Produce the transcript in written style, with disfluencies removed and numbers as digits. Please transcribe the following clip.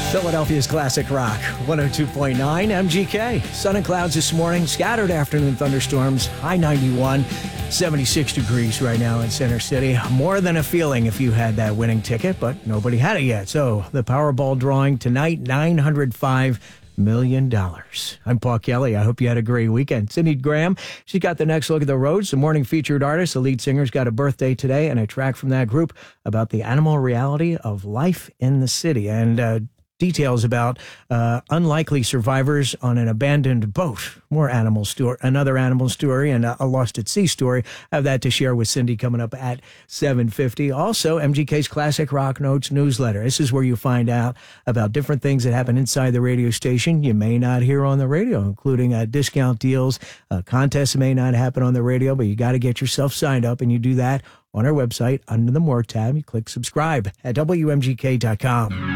Philadelphia's Classic Rock, 102.9 MGK. Sun and clouds this morning, scattered afternoon thunderstorms, high 91, 76 degrees right now in Center City. More than a feeling if you had that winning ticket, but nobody had it yet. So the Powerball drawing tonight, $905 million. I'm Paul Kelly. I hope you had a great weekend. Cindy Graham, she got the next look at the roads. The morning featured artist, the lead singer's got a birthday today, and a track from that group about the animal reality of life in the city. And details about unlikely survivors on an abandoned boat. More animal story, another animal story, and a lost at sea story. I have that to share with Cindy coming up at 7:50. Also, MGK's Classic Rock Notes newsletter. This is where you find out about different things that happen inside the radio station you may not hear on the radio, including discount deals. Contests may not happen on the radio, but you got to get yourself signed up, and you do that on our website under the More tab. You click subscribe at WMGK.com.